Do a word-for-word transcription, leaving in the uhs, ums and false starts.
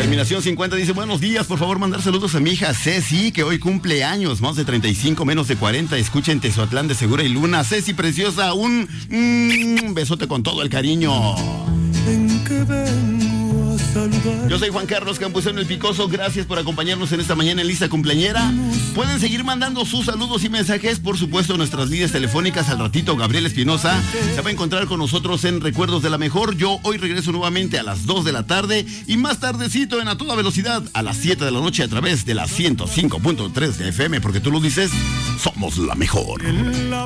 Terminación cincuenta dice, buenos días, por favor mandar saludos a mi hija Ceci, que hoy cumple años, más de treinta y cinco, menos de cuarenta. Escuchen Tezoatlán de Segura y Luna. Ceci preciosa, un mm, besote con todo el cariño. En que vengo a saludar. Yo soy Juan Carlos Campuzano el Picoso, gracias por acompañarnos en esta mañana en Lista Cumpleañera. Pueden seguir mandando sus saludos y mensajes, por supuesto, nuestras líneas telefónicas. Al ratito, Gabriel Espinosa se va a encontrar con nosotros en Recuerdos de la Mejor. Yo hoy regreso nuevamente a las dos de la tarde y más tardecito en A Toda Velocidad a las siete de la noche a través de la ciento cinco punto tres de F M, porque tú lo dices, somos la mejor.